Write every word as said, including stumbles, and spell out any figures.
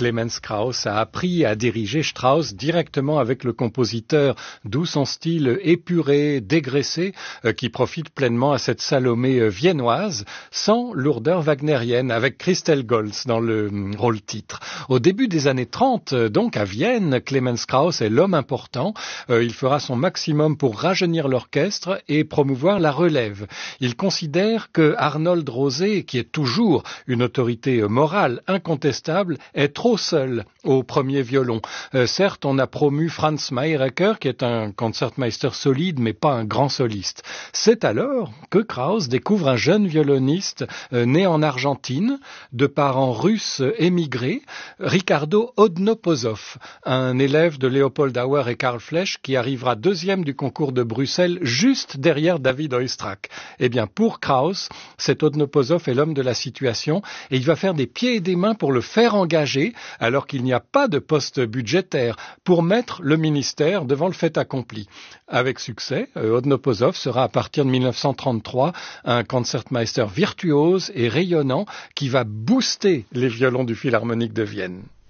Clemens Krauss a appris à diriger Strauss directement avec le compositeur, d'où son style épuré, dégraissé, euh, qui profite pleinement à cette Salomé euh, viennoise, sans lourdeur wagnérienne, avec Christel Goltz dans le euh, rôle-titre. Au début des années trente, euh, donc à Vienne, Clemens Krauss est l'homme important. Euh, il fera son maximum pour rajeunir l'orchestre et promouvoir la relève. Il considère que Arnold Rosé, qui est toujours une autorité morale incontestable, est trop seul au premier violon. Euh, certes, on a promu Franz Mayerecker, qui est un concertmeister solide, mais pas un grand soliste. C'est alors que Krauss découvre un jeune violoniste euh, né en Argentine, de parents russes émigrés, Ricardo Odnoposov, un élève de Leopold Auer et Karl Flesch, qui arrivera deuxième du concours de Bruxelles, juste derrière David Oistrakh. Eh bien, pour Krauss, cet Odnoposov est l'homme de la situation, et il va faire des pieds et des mains pour le faire engager, alors qu'il n'y a pas de poste budgétaire, pour mettre le ministère devant le fait accompli. Avec succès, Odnoposov sera à partir de mille neuf cent trente-trois un concertmeister virtuose et rayonnant qui va booster les violons du Philharmonique de Vienne.